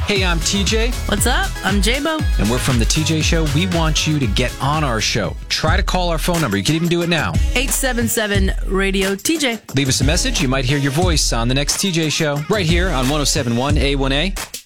Hey, I'm TJ. What's up? I'm J-Bo. And we're from The TJ Show. We want you to get on our show. Try to call our phone number. You can even do it now. 877-RADIO-TJ. Leave us a message. You might hear your voice on the next TJ Show. Right here on 107.1 A1A.